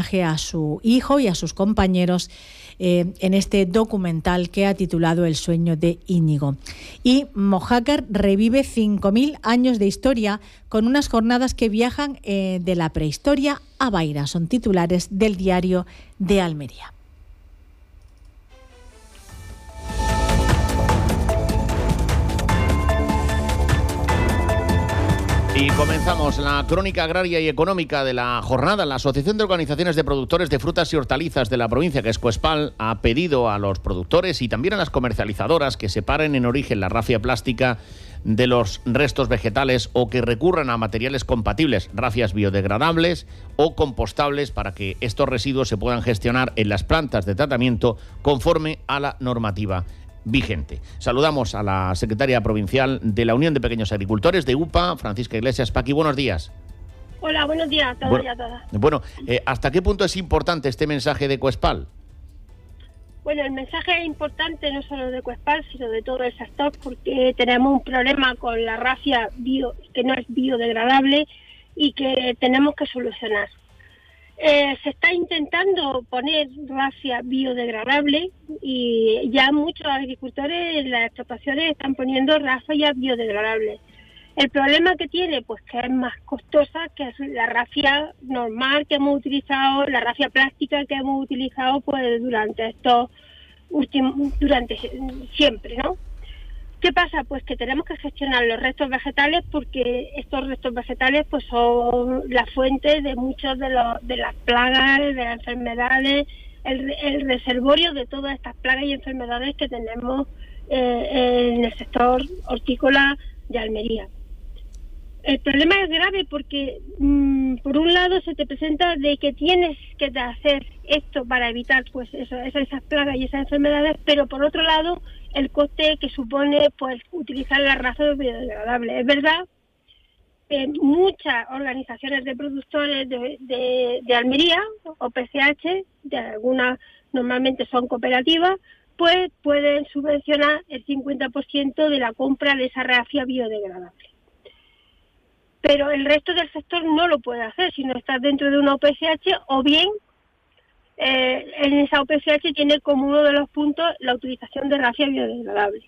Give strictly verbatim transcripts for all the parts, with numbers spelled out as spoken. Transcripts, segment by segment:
homenaje a su hijo y a sus compañeros eh, en este documental que ha titulado El sueño de Íñigo. Y Mojácar revive cinco mil años de historia con unas jornadas que viajan eh, de la prehistoria a Baira. Son titulares del Diario de Almería. Y comenzamos la crónica agraria y económica de la jornada. La Asociación de Organizaciones de Productores de Frutas y Hortalizas de la provincia, que es Coespal, ha pedido a los productores y también a las comercializadoras que separen en origen la rafia plástica de los restos vegetales o que recurran a materiales compatibles, rafias biodegradables o compostables, para que estos residuos se puedan gestionar en las plantas de tratamiento conforme a la normativa vigente. Saludamos a la secretaria provincial de la Unión de Pequeños Agricultores de U P A, Francisca Iglesias. Paqui, buenos días. Hola, buenos días a todos bueno, y a todas. Bueno, eh, ¿hasta qué punto es importante este mensaje de Coespal? Bueno, el mensaje es importante no solo de Coespal, sino de todo el sector, porque tenemos un problema con la rafia bio, que no es biodegradable y que tenemos que solucionar. Eh, se está intentando poner rafia biodegradable y ya muchos agricultores en las explotaciones están poniendo rafias biodegradables. El problema que tiene, pues que es más costosa que la rafia normal que hemos utilizado, la rafia plástica que hemos utilizado pues durante estos últimos, durante siempre, ¿no? ¿Qué pasa? Pues que tenemos que gestionar los restos vegetales, porque estos restos vegetales pues son la fuente de muchos de los de las plagas, de las enfermedades, el, el reservorio de todas estas plagas y enfermedades que tenemos eh, en el sector hortícola de Almería. El problema es grave porque mmm, por un lado se te presenta de que tienes que hacer esto para evitar pues eso, esas plagas y esas enfermedades, pero por otro lado el coste que supone pues utilizar la raza biodegradable. Es verdad que muchas organizaciones de productores de, de, de Almería, o P C H, de algunas normalmente son cooperativas, pues pueden subvencionar el cincuenta por ciento de la compra de esa rafia biodegradable. Pero el resto del sector no lo puede hacer si no estás dentro de una O P C H, o bien eh, en esa O P C H tiene como uno de los puntos la utilización de rafia biodegradable.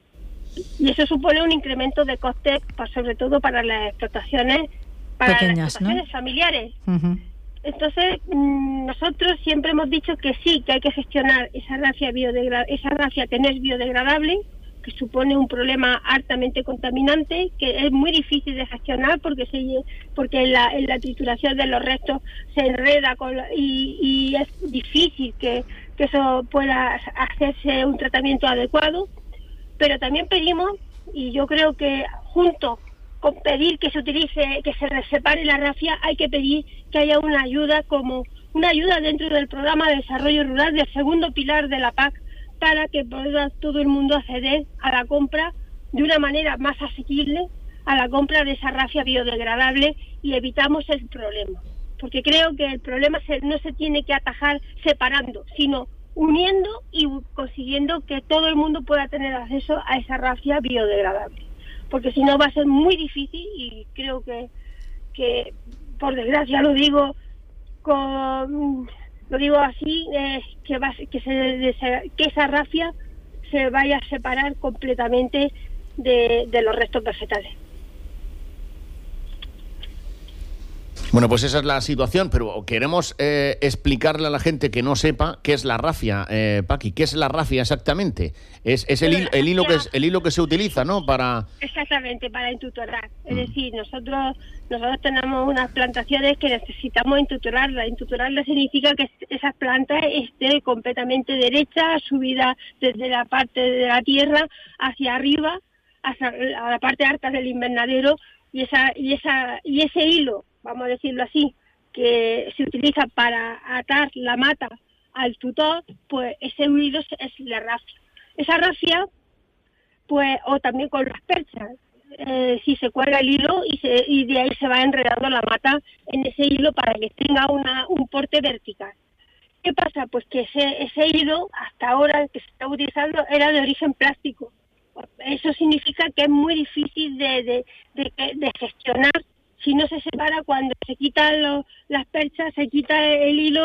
Y eso supone un incremento de costes, pues, sobre todo para las explotaciones, para pequeñas, las explotaciones, ¿no?, familiares. Uh-huh. Entonces, mmm, nosotros siempre hemos dicho que sí, que hay que gestionar esa rafia biodegra- esa rafia que no es biodegradable, que supone un problema altamente contaminante, que es muy difícil de gestionar porque se porque en la, en la trituración de los restos se enreda con la, y, y es difícil que, que eso pueda hacerse un tratamiento adecuado. Pero también pedimos, y yo creo que junto con pedir que se utilice, que se separe la rafia, hay que pedir que haya una ayuda, como una ayuda dentro del programa de desarrollo rural del segundo pilar de la P A C, para que pueda todo el mundo acceder a la compra de una manera más asequible, a la compra de esa rafia biodegradable, y evitamos el problema. Porque creo que el problema se, no se tiene que atajar separando, sino uniendo y consiguiendo que todo el mundo pueda tener acceso a esa rafia biodegradable. Porque si no va a ser muy difícil, y creo que, que por desgracia lo digo con... Lo digo así, eh, que, va, que, se, que esa rafia se vaya a separar completamente de, de los restos vegetales. Bueno, pues esa es la situación, pero queremos eh, explicarle a la gente que no sepa qué es la rafia, eh, Paqui. ¿Qué es la rafia exactamente? Es, es el, hilo, el, hilo que es, el hilo que se utiliza, ¿no? Para... Exactamente, para entutorar. Es mm. decir, nosotros nosotros tenemos unas plantaciones que necesitamos entutorarlas. Entutorarlas significa que esas plantas estén completamente derechas, subidas desde la parte de la tierra hacia arriba, hacia a la parte alta del invernadero, y esa y esa y ese hilo, vamos a decirlo así, que se utiliza para atar la mata al tutor, pues ese hilo es la rafia. Esa rafia, pues, o también con las perchas, eh, si se cuelga el hilo y, se, y de ahí se va enredando la mata en ese hilo para que tenga una, un porte vertical. ¿Qué pasa? Pues que ese, ese hilo, hasta ahora que se está utilizando, era de origen plástico. Eso significa que es muy difícil de, de, de, de gestionar si no se separa. Cuando se quitan los, las perchas, se quita el hilo